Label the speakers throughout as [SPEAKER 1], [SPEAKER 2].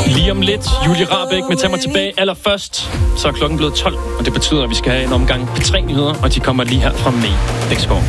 [SPEAKER 1] Lige om lidt, Julie Rahbek med Tag mig tilbage. Allerførst, så er klokken blevet 12, og det betyder, at vi skal have en omgang P3-nyheder, og de kommer lige her fra May Bæksgaard.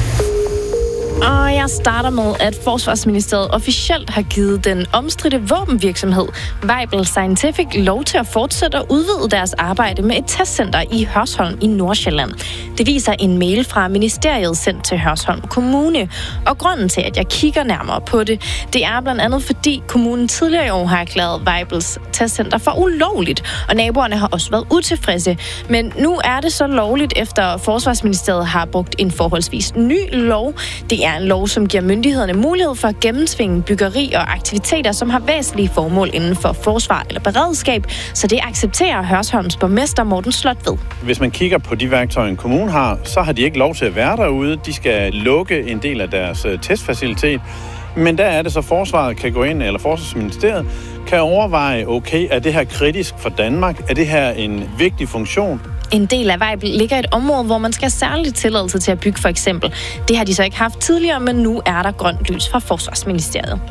[SPEAKER 2] Og jeg starter med, at Forsvarsministeriet officielt har givet den omstridte våbenvirksomhed Weibel Scientific lov til at fortsætte at udvide deres arbejde med et testcenter i Hørsholm i Nordsjælland. Det viser en mail fra ministeriet sendt til Hørsholm Kommune. Og grunden til, at jeg kigger nærmere på det, det er blandt andet, fordi kommunen tidligere i år har erklæret Weibels testcenter for ulovligt, og naboerne har også været utilfredse. Men nu er det så lovligt, efter Forsvarsministeriet har brugt en forholdsvis ny lov. Det er en lov, som giver myndighederne mulighed for at gennemtvinge byggeri og aktiviteter, som har væsentlige formål inden for forsvar eller beredskab, så det accepterer Hørsholms borgmester Morten Slotved.
[SPEAKER 3] Hvis man kigger på de værktøjer, en kommune har, så har de ikke lov til at være derude. De skal lukke en del af deres testfacilitet. Men der er det så, forsvaret kan gå ind, eller Forsvarsministeriet kan overveje, okay, er det her kritisk for Danmark? Er det her en vigtig funktion?
[SPEAKER 2] En del af Weibel ligger i et område, hvor man skal have særlig tilladelse til at bygge, for eksempel. Det har de så ikke haft tidligere, men nu er der grønt lys fra Forsvarsministeriet.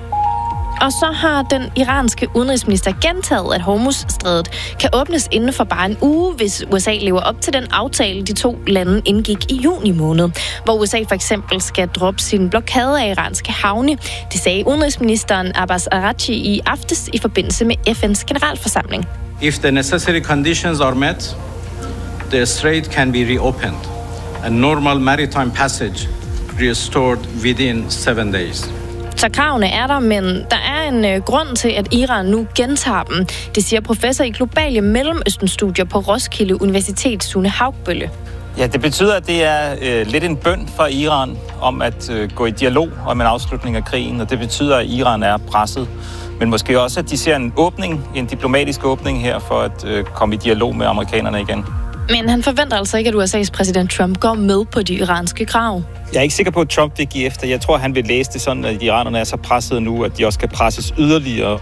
[SPEAKER 2] Og så har den iranske udenrigsminister gentaget, at Hormuzstrædet kan åbnes inden for bare en uge, hvis USA lever op til den aftale, de to lande indgik i juni måned, hvor USA for eksempel skal droppe sin blokade af iranske havne. Det sagde udenrigsministeren Abbas Araghchi i aftes i forbindelse med FN's generalforsamling.
[SPEAKER 4] If the necessary conditions are met, the strait can be reopened and normal maritime passage restored within 7 days.
[SPEAKER 2] Så kravene er der, men der er en grund til, at Iran nu gentager dem. Det siger professor i globale Mellemøsten-studier på Roskilde Universitet, Sune Haugbølle.
[SPEAKER 5] Ja, det betyder, at det er lidt en bøn for Iran om at gå i dialog om en afslutning af krigen, og det betyder, at Iran er presset. Men måske også, at de ser en åbning, en diplomatisk åbning her for at komme i dialog med amerikanerne igen.
[SPEAKER 2] Men han forventer altså ikke, at USA's præsident Trump går med på de iranske krav.
[SPEAKER 5] Jeg er ikke sikker på, at Trump vil give efter. Jeg tror, han vil læse det sådan, at iranerne er så presset nu, at de også kan presses yderligere.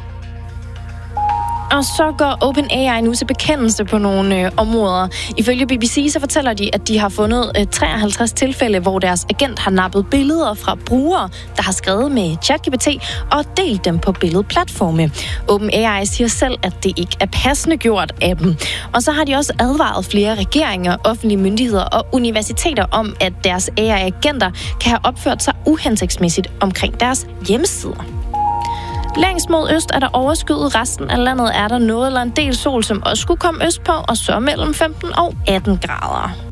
[SPEAKER 2] Og så går OpenAI nu til bekendelse på nogle områder. Ifølge BBC så fortæller de, at de har fundet 53 tilfælde, hvor deres agent har nappet billeder fra brugere, der har skrevet med ChatGPT og delt dem på billedplatforme. OpenAI siger selv, at det ikke er passende gjort af dem. Og så har de også advaret flere regeringer, offentlige myndigheder og universiteter om, at deres AI-agenter kan have opført sig uhensigtsmæssigt omkring deres hjemmesider. Længst mod øst er der overskyet. Resten af landet er der noget eller en del sol, som også skulle komme øst på, og så mellem 15 og 18 grader.